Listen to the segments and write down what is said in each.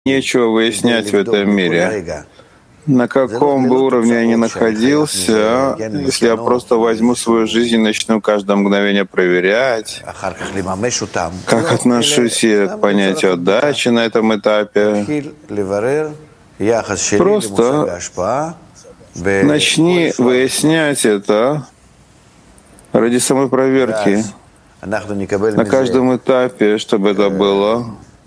Нечего выяснять в этом мире. На каком бы уровне я ни находился, если я просто возьму свою жизнь и начну каждое мгновение проверять, как отношусь я к понятию отдачи на этом этапе, просто начни выяснять это ради самой проверки на каждом этапе, чтобы это было.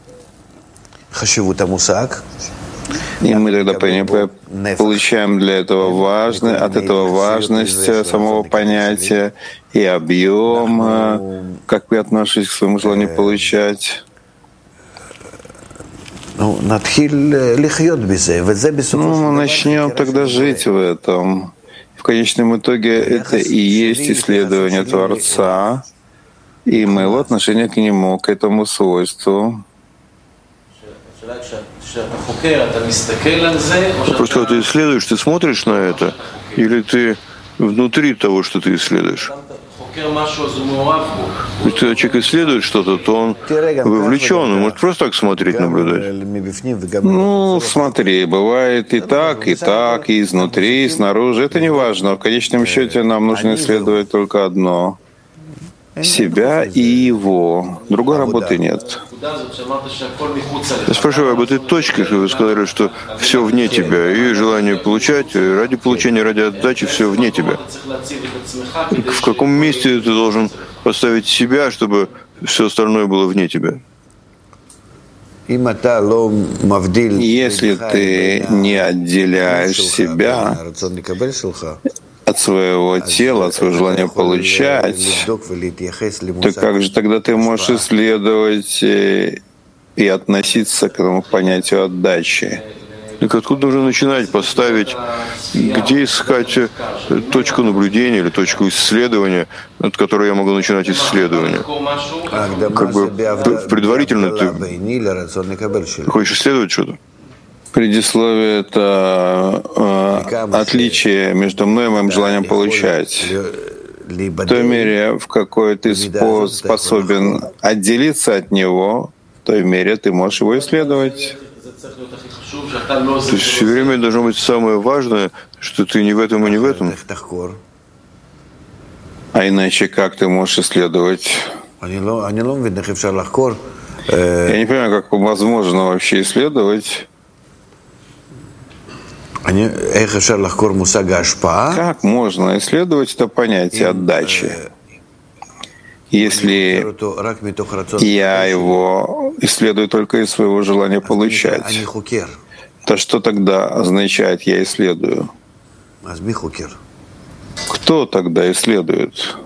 И мы тогда получаем для этого от этого важность самого понятия и объем, как я отношусь к своему желанию получать. Мы начнем тогда жить в этом. В конечном итоге это и есть исследование Творца и моего отношения к Нему, к этому свойству. Просто когда ты исследуешь, ты смотришь на это, или ты внутри того, что ты исследуешь? Если когда человек исследует что-то, то он вовлечен, он может просто так смотреть, наблюдать. Ну, смотри, бывает и так, и изнутри, и снаружи. Это не важно. В конечном счете нам нужно исследовать только одно — себя и его. Другой работы нет. Я спрашиваю об этой точке, что вы сказали, что все вне тебя, и желание получать, и ради получения, ради отдачи, все вне тебя. В каком месте ты должен поставить себя, чтобы все остальное было вне тебя? Если ты не отделяешь себя от своего тела, от своего желания получать, то как же тогда ты можешь исследовать и относиться к этому понятию отдачи? Так откуда нужно начинать поставить, где искать точку наблюдения или точку исследования, от которой я могу начинать исследование? Как бы предварительно ты хочешь исследовать что-то? Предисловие — это отличие между мной и моим желанием получать. В той мере, в какой ты способен отделиться от него, в той мере ты можешь его исследовать. То есть все время должно быть самое важное, что ты не в этом и не в этом. А иначе как ты можешь исследовать? Я не понимаю, как возможно вообще исследовать. Как можно исследовать это понятие отдачи, если я его исследую только из своего желания получать? То что тогда означает «я исследую»? Кто тогда исследует?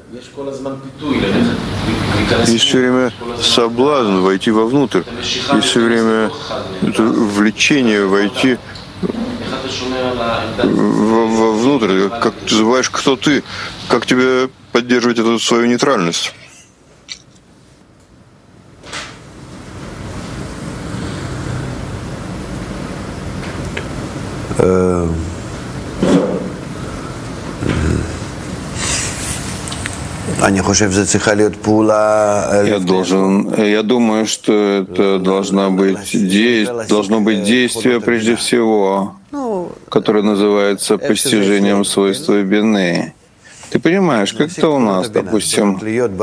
Есть все время соблазн войти вовнутрь, есть все время это влечение войти вовнутрь, как ты забываешь, кто ты, как тебе поддерживать эту свою нейтральность. Я думаю, что это должно быть действие прежде всего, которое называется постижением свойства вины. Ты понимаешь, как-то у нас, допустим,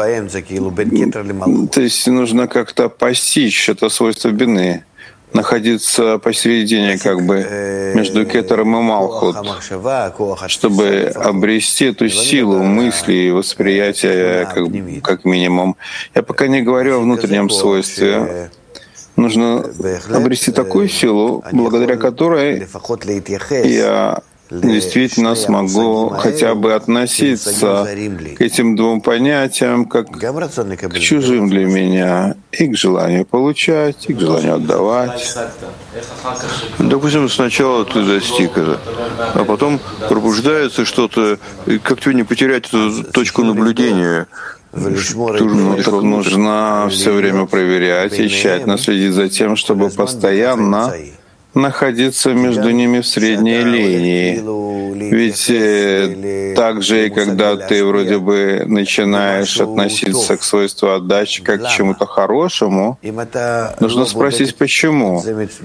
то есть нужно как-то постичь это свойство вины, находиться посередине, как бы между кетером и малхут, чтобы обрести эту силу мысли и восприятия, как минимум. Я пока не говорю о внутреннем свойстве. Нужно обрести такую силу, благодаря которой я действительно смогу хотя бы относиться к этим двум понятиям как к чужим для меня, и к желанию получать, и к желанию отдавать. Допустим, сначала ты достиг это, а потом пробуждается что-то, как тебе не потерять эту точку наблюдения? Нужно все время проверять и тщательно следить за тем, чтобы постоянно находиться между ними в средней линии. Ведь так же, и когда ты вроде бы начинаешь относиться к свойству отдачи как к чему-то хорошему, нужно спросить, почему.